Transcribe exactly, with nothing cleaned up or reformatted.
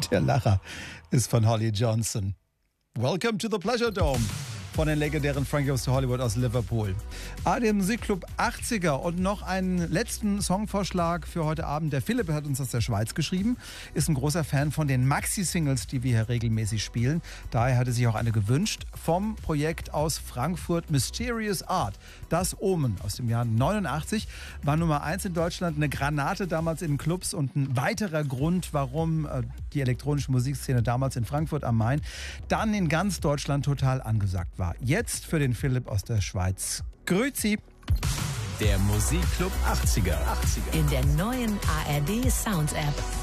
Der Lacher ist von Holly Johnson. Welcome to the Pleasure Dome von den legendären Frank Goes to Hollywood aus Liverpool. A R D Musikclub achtziger und noch einen letzten Songvorschlag für heute Abend. Der Philipp hat uns aus der Schweiz geschrieben, ist ein großer Fan von den Maxi-Singles, die wir hier regelmäßig spielen. Daher hatte sich auch eine gewünscht vom Projekt aus Frankfurt Mysterious Art. Das Omen aus dem Jahr neunundachtzig war Nummer eins in Deutschland, eine Granate damals in den Clubs und ein weiterer Grund, warum die elektronische Musikszene damals in Frankfurt am Main dann in ganz Deutschland total angesagt war. Jetzt für den Philipp aus der Schweiz. Grüezi! Der Musikclub achtziger. In der neuen A R D Sounds App.